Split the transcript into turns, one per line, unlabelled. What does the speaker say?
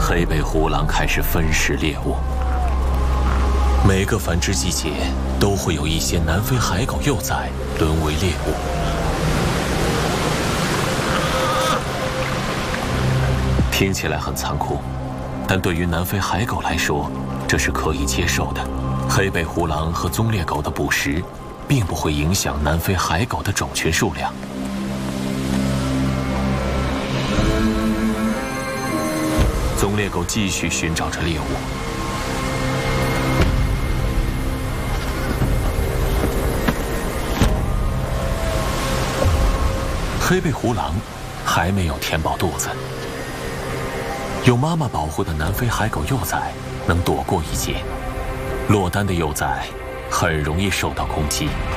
黑背狐狼开始分食猎物。每个繁殖季节都会有一些南非海狗幼崽沦为猎物。听起来很残酷，但对于南非海狗来说，这是可以接受的。黑背狐狼和棕猎狗的捕食，并不会影响南非海狗的种群数量。棕猎狗继续寻找着猎物。黑背狐狼还没有填饱肚子，有妈妈保护的南非海狗幼崽能躲过一劫，落单的幼崽很容易受到攻击。